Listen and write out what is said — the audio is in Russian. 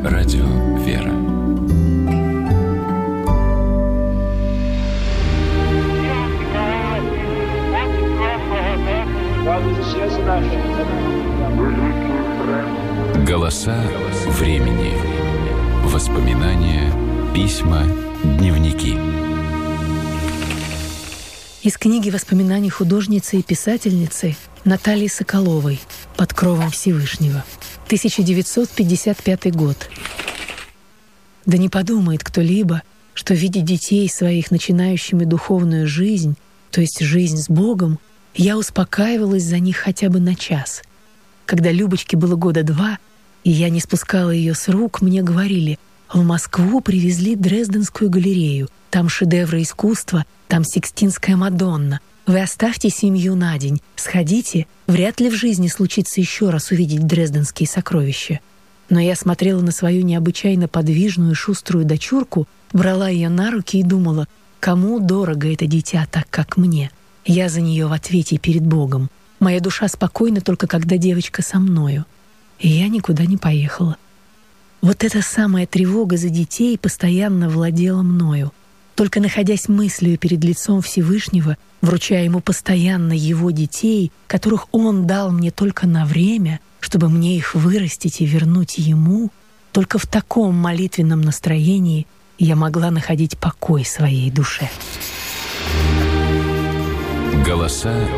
Радио «Вера». Голоса времени. Воспоминания, письма, дневники. Из книги воспоминаний художницы и писательницы Натальи Соколовой «Под кровом Всевышнего», 1955 год. Да не подумает кто-либо, что видя детей своих, начинающими духовную жизнь, то есть жизнь с Богом, я успокаивалась за них хотя бы на час. Когда Любочке было 2 года, и я не спускала ее с рук, мне говорили: в Москву привезли Дрезденскую галерею, там шедевры искусства, там Сикстинская Мадонна. Вы оставьте семью на день, сходите, вряд ли в жизни случится еще раз увидеть дрезденские сокровища. Но я смотрела на свою необычайно подвижную шуструю дочурку, брала ее на руки и думала: кому дорого это дитя так, как мне? Я за нее в ответе перед Богом. Моя душа спокойна только когда девочка со мною. И я никуда не поехала. Вот эта самая тревога за детей постоянно владела мною. Только находясь мыслью перед лицом Всевышнего, вручая ему постоянно его детей, которых он дал мне только на время, чтобы мне их вырастить и вернуть ему, только в таком молитвенном настроении я могла находить покой своей душе. Голоса